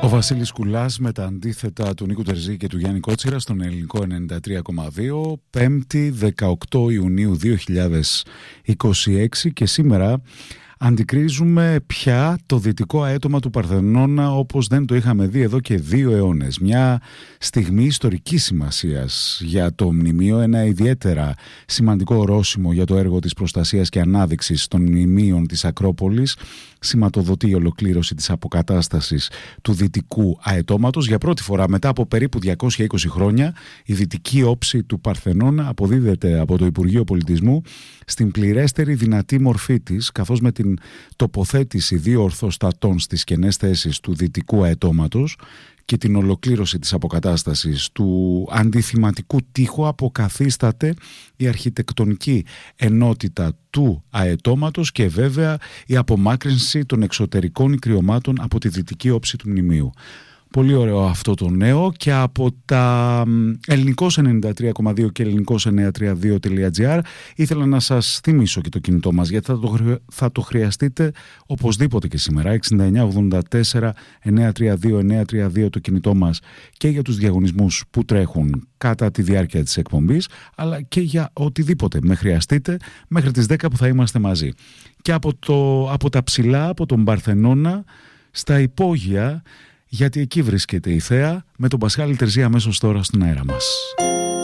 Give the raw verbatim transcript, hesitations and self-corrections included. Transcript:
Βασίλης Κουλάς με τα αντίθετα του Νίκου Τερζή και του Γιάννη Κότσιρα στον ελληνικό ενενήντα τρία κόμμα δύο, Πέμπτη δεκαοκτώ Ιουνίου δύο χιλιάδες είκοσι έξι, και σήμερα αντικρίζουμε πια το δυτικό αέτωμα του Παρθενώνα όπως δεν το είχαμε δει εδώ και δύο αιώνες. Μια στιγμή ιστορικής σημασίας για το μνημείο, ένα ιδιαίτερα σημαντικό ορόσημο για το έργο της προστασίας και ανάδειξης των μνημείων της Ακρόπολης. Σηματοδοτεί η ολοκλήρωση της αποκατάστασης του δυτικού αετώματος. Για πρώτη φορά μετά από περίπου διακόσια είκοσι χρόνια, η δυτική όψη του Παρθενώνα αποδίδεται από το Υπουργείο Πολιτισμού στην πληρέστερη δυνατή μορφή της, καθώς με την τοποθέτηση δύο ορθοστατών στις κενές θέσεις του δυτικού αετώματος και την ολοκλήρωση της αποκατάστασης του αντιθυματικού τοίχου αποκαθίσταται η αρχιτεκτονική ενότητα του αετώματος και βέβαια η απομάκρυνση των εξωτερικών ικριωμάτων από τη δυτική όψη του μνημείου. Πολύ ωραίο αυτό το νέο, και από τα ελληνικός ενενήντα τρία κόμμα δύο και ελληνικός εννιακόσια τριάντα δύο τελεία τζι άρ ήθελα να σας θυμίσω και το κινητό μας, γιατί θα το, θα το χρειαστείτε οπωσδήποτε και σήμερα. Εξήντα εννιά ογδόντα τέσσερα εννιακόσια τριάντα δύο εννιακόσια τριάντα δύο το κινητό μας, και για τους διαγωνισμούς που τρέχουν κατά τη διάρκεια της εκπομπής, αλλά και για οτιδήποτε με χρειαστείτε μέχρι τις δέκα που θα είμαστε μαζί. Και από, το, από τα ψηλά, από τον Παρθενώνα στα υπόγεια, γιατί εκεί βρίσκεται η θέα, με τον Πασχάλη Τερζή αμέσως τώρα στον αέρα μας.